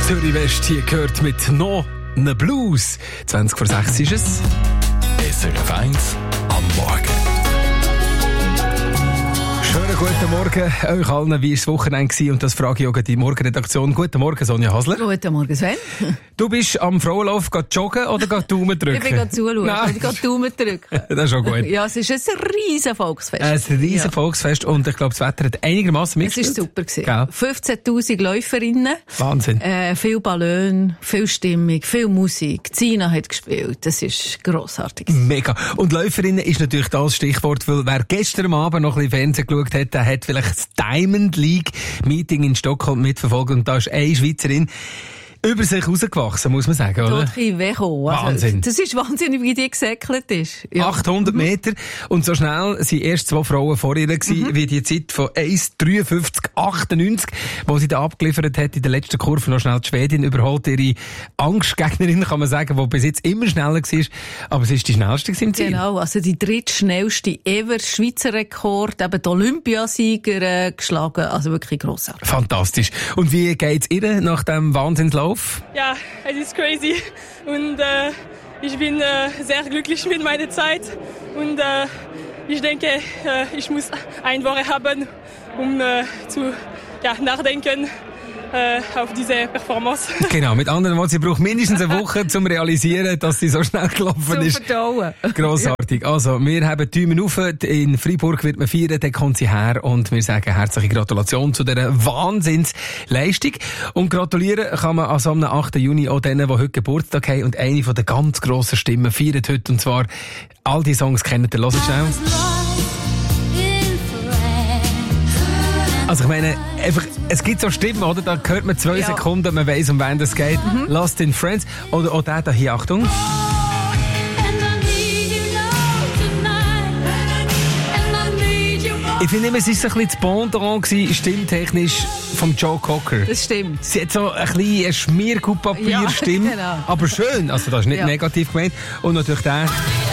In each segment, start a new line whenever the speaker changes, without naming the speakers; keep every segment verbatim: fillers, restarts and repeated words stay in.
Zürich West hier gehört mit «No ne Blues». zwanzig vor sechs ist es.
S R F eins am Morgen.
Schönen guten Morgen euch allen. Wie war das Wochenende? Und das frage ich auch die Morgenredaktion. Guten Morgen, Sonja Hasler.
Guten Morgen, Sven.
Du bist am Frauenlauf joggen oder Daumen drücken?
Ich bin gerade zuschauen. Ich gehe Daumen drücken.
Das ist schon gut.
Ja, es ist ein riesen Volksfest.
Ein riesen
ja.
Volksfest und ich glaube, das Wetter hat einigermaßen mitgespielt.
Es war super gewesen. fünfzehntausend Läuferinnen.
Wahnsinn.
Äh, viel Ballon, viel Stimmung, viel Musik. Zina hat gespielt. Das ist grossartig.
Mega. Und Läuferinnen ist natürlich das Stichwort, weil wer gestern Abend noch ein bisschen Fernsehen geschaut hat, der hat vielleicht das Diamond League Meeting in Stockholm mitverfolgt und da ist eine Schweizerin über sich rausgewachsen, muss man sagen, oder?
Also,
Wahnsinn.
Das ist wahnsinnig, wie die gesäckelt ist. Ja.
achthundert Meter. Und so schnell sind erst zwei Frauen vor ihr gewesen, mhm. wie die Zeit von eins dreiundfünfzig achtundneunzig, wo sie da abgeliefert hat in der letzten Kurve. Noch schnell die Schwedin überholt ihre Angstgegnerin, kann man sagen, die bis jetzt immer schneller war. Aber sie ist die schnellste im Ziel.
Genau, also die drittschnellste ever Schweizer Rekord, eben die Olympiasieger äh, geschlagen. Also wirklich grossartig.
Fantastisch. Und wie geht's ihr nach dem Wahnsinnslauf?
Ja, es ist crazy und äh, ich bin äh, sehr glücklich mit meiner Zeit und äh, ich denke, äh, ich muss eine Woche haben, um äh, zu ja, nachdenken äh, auf diese Performance.
Genau, mit anderen Worten, sie braucht mindestens eine Woche, um zu realisieren, dass sie so schnell gelaufen
zum
ist.
Verdauen.
Grossartig. Ja. Also, wir haben die Daumen auf. In Freiburg wird man feiern, dann kommt sie her und wir sagen herzliche Gratulation zu dieser Wahnsinnsleistung. Und gratulieren kann man an so einem achten Juni auch denen, die heute Geburtstag haben und eine von den ganz grossen Stimmen feiert heute. Und zwar, all die Songs kennt ihr, hört schnell. Also ich meine, einfach, es gibt so Stimmen, oder? Da hört man zwei ja. Sekunden, man weiss, um wen das geht. Mhm. Lost in Friends. Oder auch der da hier, Achtung. Ich finde immer, es war so ein bisschen das Pendant gewesen, stimmtechnisch vom Joe Cocker.
Das stimmt.
Sie hat so ein bisschen eine Schmierkupapier-Stimme,
ja, genau.
aber schön. Also das ist nicht ja. negativ gemeint. Und natürlich der.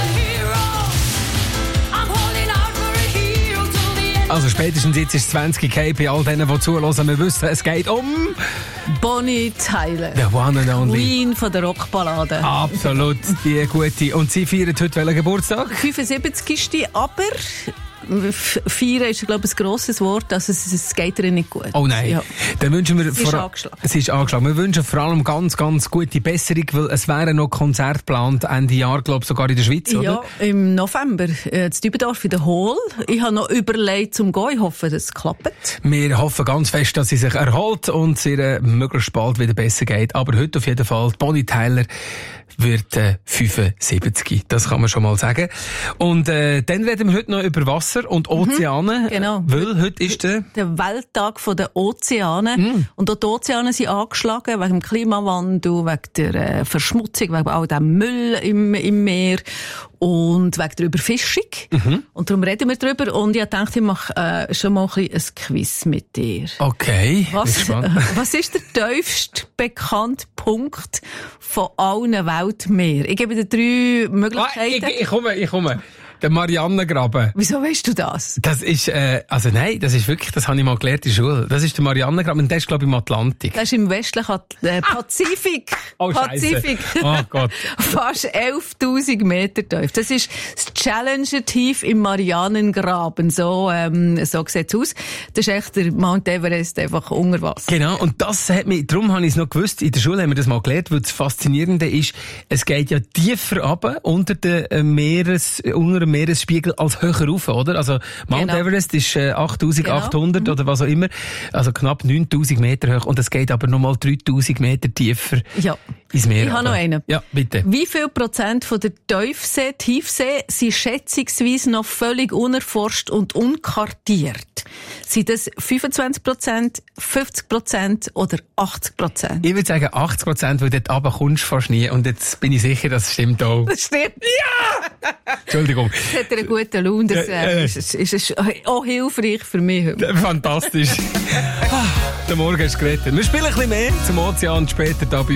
Also spätestens jetzt ist es zwanzig K bei all denen, die zuhören. Wir wissen, es geht um...
Bonnie Tyler.
The one and only.
Queen von der Rockballade.
Absolut, die gute. Und sie feiert heute welchen Geburtstag?
fünfundsiebzig. Aber... Feiern ist, glaube ich, ein grosses Wort, also es, es geht ihr nicht gut.
Oh nein. Ja. Dann wünschen wir
sie ist angeschlagen.
Sie ist angeschlagen. Wir wünschen vor allem ganz, ganz gute Besserung, weil es wären noch Konzerte geplant Ende Jahr, glaube ich, sogar in der Schweiz, oder?
Ja, im November. Äh, in Dübendorf in der Hall. Ich habe noch überlegt zum Gehen. Ich hoffe, das klappt.
Wir hoffen ganz fest, dass sie sich erholt und es ihr äh, möglichst bald wieder besser geht. Aber heute auf jeden Fall, Bonnie Tyler wird äh, fünfundsiebzig. Das kann man schon mal sagen. Und äh, dann reden wir heute noch über Wasser und Ozeane.
Mhm, genau.
Weil heute ist der...
der Welttag der Ozeane. Mhm. Und auch die Ozeane sind angeschlagen wegen dem Klimawandel, wegen der äh, Verschmutzung, wegen all dem Müll im, im Meer und wegen der Überfischung. Mhm. Und darum reden wir drüber. Und ich dachte, ich mache äh, schon mal ein, ein Quiz mit dir.
Okay.
Was, äh, was ist der tiefste bekannte Punkt von allen Weltmeeren? Ich gebe dir drei Möglichkeiten.
Ah, ich, ich komme, ich komme. Der Marianengraben.
Wieso weißt du das?
Das ist, äh, also nein, das ist wirklich, das habe ich mal gelernt in der Schule. Das ist der Marianengraben und der ist, glaube ich, im Atlantik.
Das ist im westlichen äh, Pazifik.
Oh,
Pazifik.
Oh Gott.
Fast elftausend Meter tief. Das ist das Challenger Tief im Marianengraben. So, ähm, so sieht's aus. Das ist echt der Mount Everest einfach unter Wasser.
Genau. Und das hat mich, darum habe ich es noch gewusst. In der Schule haben wir das mal gelernt, weil das Faszinierende ist, es geht ja tiefer runter unter den äh, Meeres, unter dem Meeresspiegel als höher rauf, oder? Also Mount
genau.
Everest ist äh, achttausendachthundert
genau.
oder was auch immer, also knapp neuntausend Meter hoch und es geht aber nochmal dreitausend Meter tiefer
ja.
ins Meer.
Ich habe noch einen.
Ja, bitte.
Wie viel Prozent von der Tiefsee, Tiefsee sind schätzungsweise noch völlig unerforscht und unkartiert? Sind das fünfundzwanzig Prozent, fünfzig Prozent oder achtzig Prozent?
Ich würde sagen achtzig Prozent, weil dort runter kommst du fast nie und jetzt bin ich sicher, das stimmt auch.
Das stimmt.
Ja! Entschuldigung.
Das hat einen guten Lohn. Das äh, ist, ist, ist auch hilfreich für mich.
Fantastisch. Der Morgen ist gerettet. Wir spielen ein bisschen mehr zum Ozean später da bei